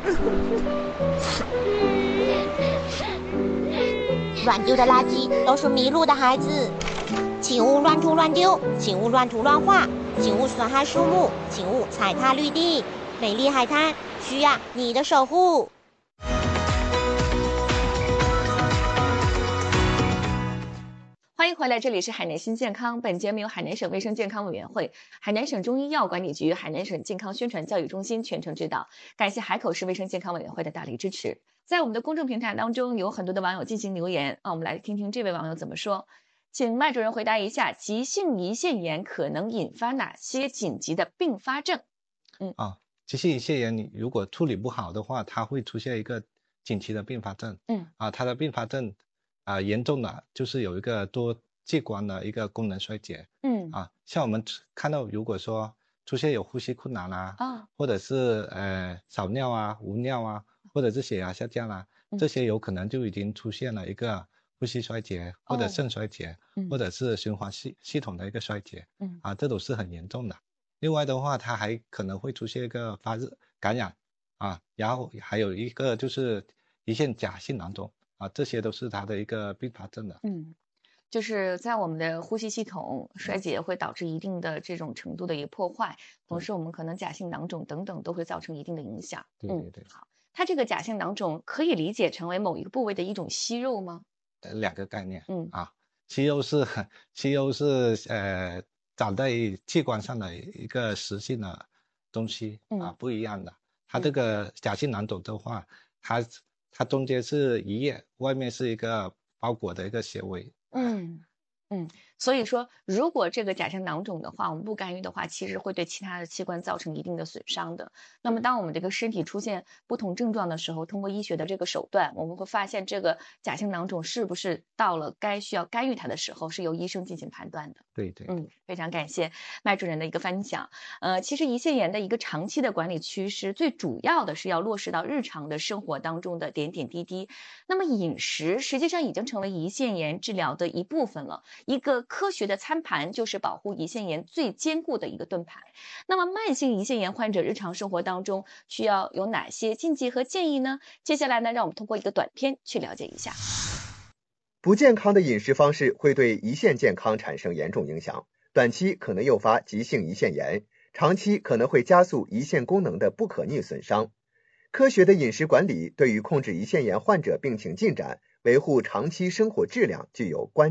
乱丢的垃圾都是迷路的孩子，请勿乱吐乱丢，请勿乱涂乱画，请勿损害树木，请勿踩踏绿地。美丽海滩需要你的守护。 欢迎回来，这里是海南新健康。本节目由海南省卫生健康委员会、海南省中医药管理局、海南省健康宣传教育中心全程指导，感谢海口市卫生健康委员会的大力支持。在我们的公众平台当中，有很多的网友进行留言我们来听听这位网友怎么说。请麦主任回答一下，急性胰腺炎可能引发哪些紧急的并发症？ 急性胰腺炎你如果处理不好的话，它会出现一个紧急的并发症。它的并发症严重的就是有一个多器官的一个功能衰竭。像我们看到如果说出现有呼吸困难或者是少尿无尿或者是血压下降这些有可能就已经出现了一个呼吸衰竭或者肾衰竭，或者是循环系统的一个衰竭。这都是很严重的。另外的话，它还可能会出现一个发热感染然后还有一个就是胰腺假性囊肿这些都是它的一个并发症的。 就是在我们的呼吸系统衰竭会导致一定的这种程度的一个破坏，同时我们可能假性囊肿等等都会造成一定的影响。 对。 好，它这个假性囊肿可以理解成为某一个部位的一种息肉吗？ 两个概念。息肉是长在器官上的一个实性的东西不一样的。它这个假性囊肿的话，它中间是胰液，外面是一个包裹的一个纤维。 所以说如果这个假性囊肿的话，我们不干预的话，其实会对其他的器官造成一定的损伤的。那么当我们这个身体出现不同症状的时候，通过医学的这个手段，我们会发现这个假性囊肿是不是到了需要干预它的时候，是由医生进行判断的。 对。 非常感谢麦主任的一个分享。其实胰腺炎的一个长期的管理趋势，最主要的是要落实到日常的生活当中的点点滴滴。那么饮食实际上已经成为胰腺炎治疗的一部分了。一个科学的餐盘就是保护胰腺炎最坚固的一个盾牌。那么慢性胰腺炎患者日常生活当中需要有哪些禁忌和建议呢？接下来呢，让我们通过一个短片去了解一下。 不健康的饮食方式会对胰腺健康产生严重影响，短期可能诱发急性胰腺炎，长期可能会加速胰腺功能的不可逆损伤。科学的饮食管理对于控制胰腺炎患者病情进展、维护长期生活质量具有关键